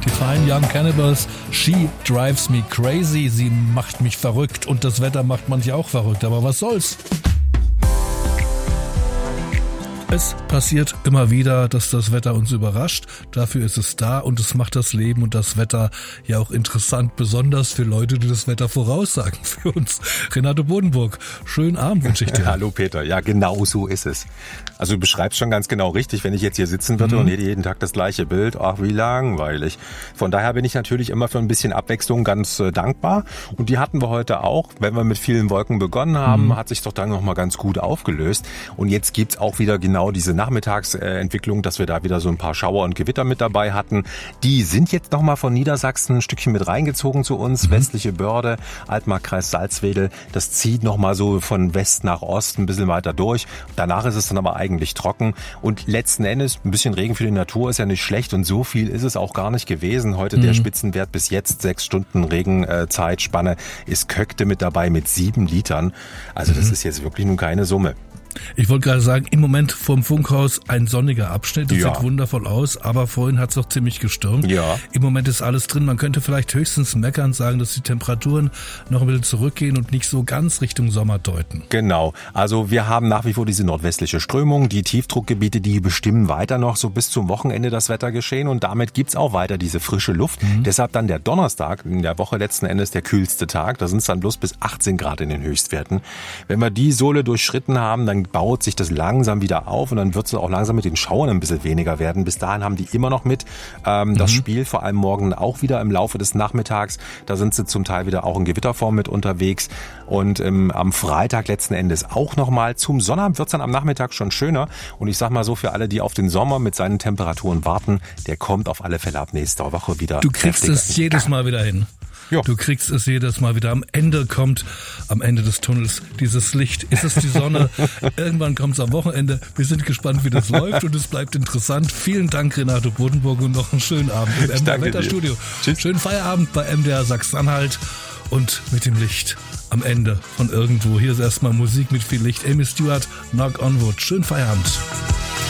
Die Fine Young Cannibals, She Drives Me Crazy. Sie macht mich verrückt und das Wetter macht manche auch verrückt. Aber was soll's? Es passiert immer wieder, dass das Wetter uns überrascht. Dafür ist es da und es macht das Leben und das Wetter ja auch interessant, besonders für Leute, die das Wetter voraussagen. Für uns. Renato Bodenburg, schönen Abend wünsche ich dir. Hallo Peter, ja genau so ist es. Also du beschreibst schon ganz genau richtig, wenn ich jetzt hier sitzen würde und jeden Tag das gleiche Bild, ach wie langweilig. Von daher bin ich natürlich immer für ein bisschen Abwechslung ganz dankbar und die hatten wir heute auch. Wenn wir mit vielen Wolken begonnen haben, hat sich doch dann nochmal ganz gut aufgelöst und jetzt gibt's auch wieder genau diese Nachmittagsentwicklung, dass wir da wieder so ein paar Schauer und Gewitter mit dabei hatten. Die sind jetzt nochmal von Niedersachsen ein Stückchen mit reingezogen zu uns, westliche Börde, Altmarkkreis Salzwedel, das zieht nochmal so von West nach Ost ein bisschen weiter durch. Danach ist es dann aber eigentlich trocken und letzten Endes ein bisschen Regen für die Natur ist ja nicht schlecht und so viel ist es auch gar nicht gewesen. Heute der Spitzenwert bis jetzt 6 Stunden Regenzeitspanne ist Köckte mit dabei mit 7 Litern. Also das ist jetzt wirklich nun keine Summe. Ich wollte gerade sagen, im Moment vorm Funkhaus ein sonniger Abschnitt. Das sieht wundervoll aus, aber vorhin hat es doch ziemlich gestürmt. Ja. Im Moment ist alles drin. Man könnte vielleicht höchstens meckern, sagen, dass die Temperaturen noch ein bisschen zurückgehen und nicht so ganz Richtung Sommer deuten. Genau. Also wir haben nach wie vor diese nordwestliche Strömung. Die Tiefdruckgebiete, die bestimmen weiter noch so bis zum Wochenende das Wettergeschehen und damit gibt's auch weiter diese frische Luft. Deshalb dann der Donnerstag, in der Woche letzten Endes der kühlste Tag. Da sind es dann bloß bis 18 Grad in den Höchstwerten. Wenn wir die Sohle durchschritten haben, dann baut sich das langsam wieder auf und dann wird es auch langsam mit den Schauern ein bisschen weniger werden. Bis dahin haben die immer noch mit das Spiel, vor allem morgen auch wieder im Laufe des Nachmittags. Da sind sie zum Teil wieder auch in Gewitterform mit unterwegs und am Freitag letzten Endes auch nochmal. Zum Sonnabend wird es dann am Nachmittag schon schöner und ich sag mal so, für alle, die auf den Sommer mit seinen Temperaturen warten, der kommt auf alle Fälle ab nächster Woche wieder. Du kriegst es jedes Mal wieder hin. Ja. Du kriegst es jedes Mal wieder. Am Ende kommt, am Ende des Tunnels, dieses Licht. Ist es die Sonne? Irgendwann kommt es am Wochenende. Wir sind gespannt, wie das läuft und es bleibt interessant. Vielen Dank, Renato Bodenburg, und noch einen schönen Abend im MDR Wetterstudio. Schönen Feierabend bei MDR Sachsen-Anhalt und mit dem Licht am Ende von irgendwo. Hier ist erstmal Musik mit viel Licht. Amy Stewart, Knock on Wood. Schönen Feierabend.